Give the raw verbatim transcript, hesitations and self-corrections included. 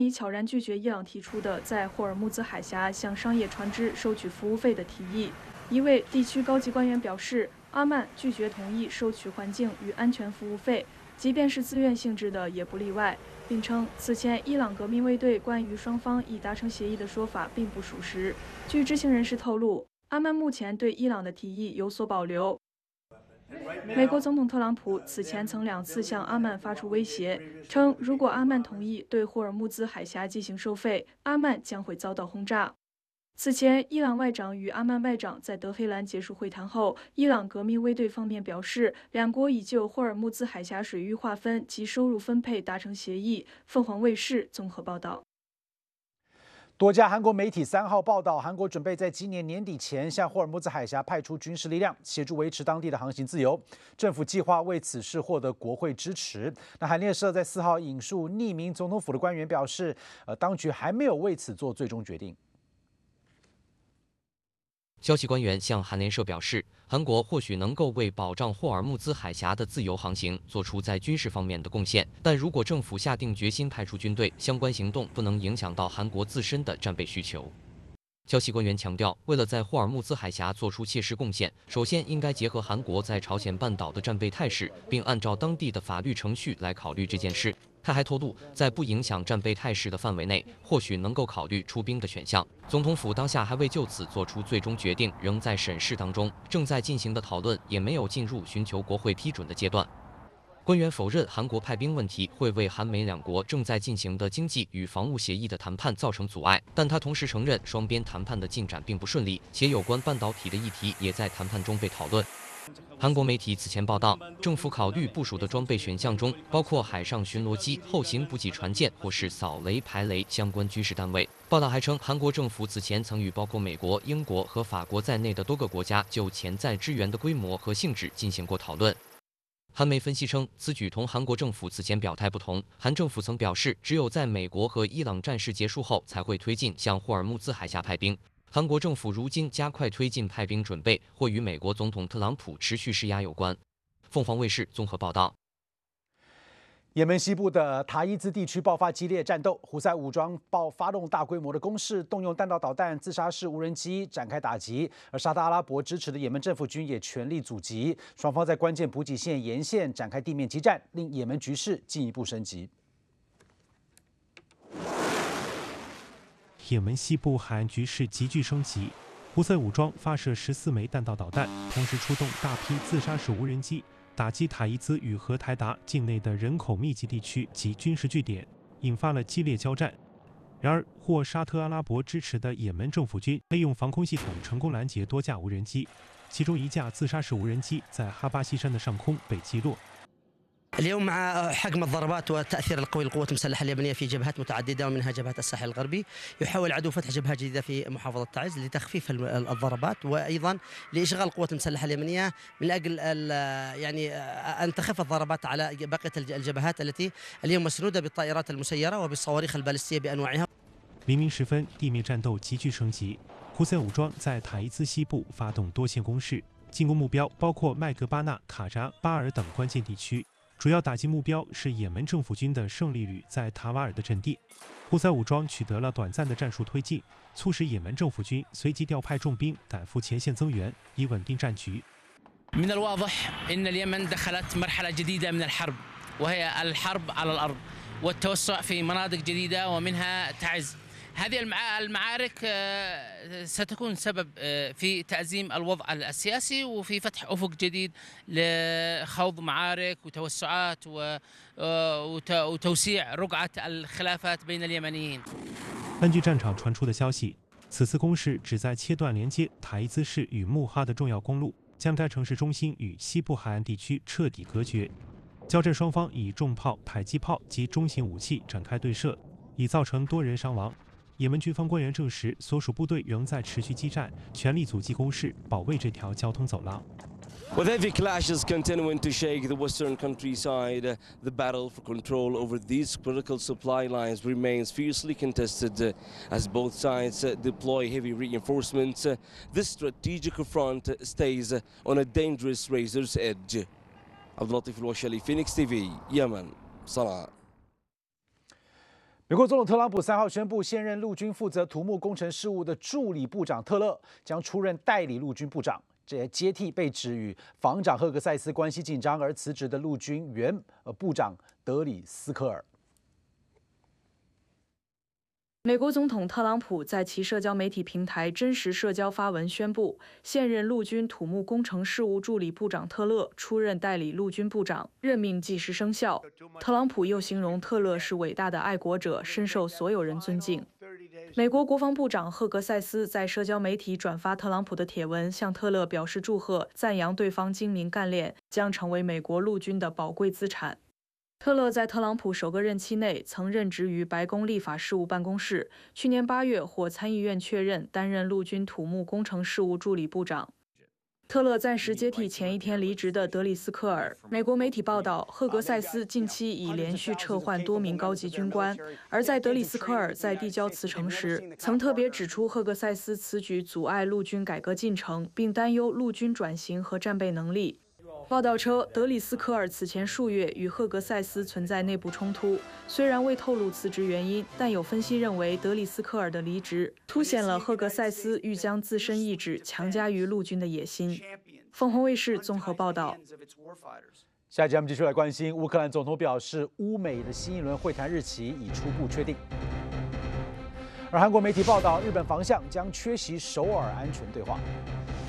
已悄然拒绝伊朗提出的在霍尔木兹海峡向商业船只收取服务费的提议。一位地区高级官员表示，阿曼拒绝同意收取环境与安全服务费，即便是自愿性质的也不例外，并称此前伊朗革命卫队关于双方已达成协议的说法并不属实。据知情人士透露，阿曼目前对伊朗的提议有所保留。 美国总统特朗普此前曾两次向阿曼发出威胁，称如果阿曼同意对霍尔木兹海峡进行收费，阿曼将会遭到轰炸。此前，伊朗外长与阿曼外长在德黑兰结束会谈后，伊朗革命卫队方面表示，两国已就霍尔木兹海峡水域划分及收入分配达成协议。凤凰卫视综合报道。 多家韩国媒体三号报道，韩国准备在今年年底前向霍尔木兹海峡派出军事力量，协助维持当地的航行自由。政府计划为此事获得国会支持。那韩联社在四号引述匿名总统府的官员表示，呃，当局还没有为此做最终决定。 消息官员向韩联社表示，韩国或许能够为保障霍尔木兹海峡的自由航行做出在军事方面的贡献，但如果政府下定决心派出军队，相关行动不能影响到韩国自身的战备需求。消息官员强调，为了在霍尔木兹海峡做出切实贡献，首先应该结合韩国在朝鲜半岛的战备态势，并按照当地的法律程序来考虑这件事。 他还透露，在不影响战备态势的范围内，或许能够考虑出兵的选项。总统府当下还未就此做出最终决定，仍在审视当中，正在进行的讨论也没有进入寻求国会批准的阶段。官员否认韩国派兵问题会为韩美两国正在进行的经济与防务协议的谈判造成阻碍，但他同时承认双边谈判的进展并不顺利，且有关半导体的议题也在谈判中被讨论。 韩国媒体此前报道，政府考虑部署的装备选项中包括海上巡逻机、后勤补给船舰或是扫雷排雷相关军事单位。报道还称，韩国政府此前曾与包括美国、英国和法国在内的多个国家就潜在支援的规模和性质进行过讨论。韩媒分析称，此举同韩国政府此前表态不同。韩政府曾表示，只有在美国和伊朗战事结束后，才会推进向霍尔木兹海峡派兵。 韩国政府如今加快推进派兵准备，或与美国总统特朗普持续施压有关。凤凰卫视综合报道。 也门西部的塔伊兹地区爆发激烈战斗，胡塞武装爆发动大规模的攻势，动用弹道导弹、自杀式无人机展开打击，而沙特阿拉伯支持的也门政府军也全力阻击，双方在关键补给线沿线展开地面激战，令也门局势进一步升级。 也门西部海岸局势急剧升级，胡塞武装发射十四枚弹道导弹，同时出动大批自杀式无人机，打击塔伊兹与荷台达境内的人口密集地区及军事据点，引发了激烈交战。然而，获沙特阿拉伯支持的也门政府军利用防空系统成功拦截多架无人机，其中一架自杀式无人机在哈巴西山的上空被击落。 اليوم مع حجم الضربات والتأثير القوي للقوات المسلحة اليمنية في جبهات متعددة ومنها جبهة الساحل الغربي، يحاول العدو فتح جبهة جديدة في محافظة تعز لتخفيف الضربات وأيضا لإشغال القوات المسلحة اليمنية من أجل يعني أن تخف الضربات على بقية الجبهات التي اليوم مسنودة بالطائرات المسيرة وبالصواريخ البالستية بأنواعها. 黎明时分，地面战斗急剧升级，胡塞武装在塔伊兹西部发动多线攻势，进攻目标包括麦格巴纳、卡扎、巴尔等关键地区。 主要打击目标是也门政府军的胜利旅在塔瓦尔的阵地。胡塞武装取得了短暂的战术推进，促使也门政府军随即调派重兵赶赴前线增援，以稳定战局。 من الواضح إن اليمن دخلت مرحلة جديدة من الحرب وهي الحرب على الأرض والتوسع في مناطق جديدة ومنها تعز. هذه المعارك ستكون سبب في تأزيم الوضع السياسي وفي فتح أفق جديد لخوض معارك وتوسعات وتوسيع رقعة الخلافات بين اليمنيين. 根据战场传出的消息，此次攻势旨在切断连接塔伊兹市与穆哈的重要公路，将该城市中心与西部海岸地区彻底隔绝。交战双方以重炮、迫击炮及中型武器展开对射，已造成多人伤亡。 也门军方官员证实，所属部队仍在持续激战，全力阻击攻势，保卫这条交通走廊。 With heavy clashes continuing to shake the western countryside, the battle for control over these critical supply lines remains fiercely contested as both sides deploy heavy reinforcements. This strategic front stays on a dangerous razor's edge. عبد اللطيف الوشلي, Phoenix T V, Yemen, صنعاء. 美国总统特朗普三号宣布，现任陆军负责土木工程事务的助理部长特勒将出任代理陆军部长，这也接替被指与防长赫格塞斯关系紧张而辞职的陆军原呃部长德里斯科尔。 美国总统特朗普在其社交媒体平台真实社交发文宣布，现任陆军土木工程事务助理部长特勒出任代理陆军部长，任命即时生效。特朗普又形容特勒是伟大的爱国者，深受所有人尊敬。美国国防部长赫格塞斯在社交媒体转发特朗普的帖文，向特勒表示祝贺，赞扬对方精明干练，将成为美国陆军的宝贵资产。特勒在特朗普首个任期内曾任职于白宫立法事务办公室，去年八月获参议院确认担任陆军土木工程事务助理部长。特勒暂时接替前一天离职的德里斯科尔。美国媒体报道，赫格塞斯近期已连续撤换多名高级军官，而在德里斯科尔在递交辞呈时，曾特别指出赫格塞斯此举阻碍陆军改革进程，并担忧陆军转型和战备能力。报道称，德里斯科尔此前数月与赫格塞斯存在内部冲突，虽然未透露辞职原因，但有分析认为德里斯科尔的离职凸显了赫格塞斯欲将自身意志强加于陆军的野心。凤凰卫视综合报道。 下一节我们继续来关心，乌克兰总统表示，乌美的新一轮会谈日期已初步确定。而韩国媒体报道，日本防相将缺席首尔安全对话。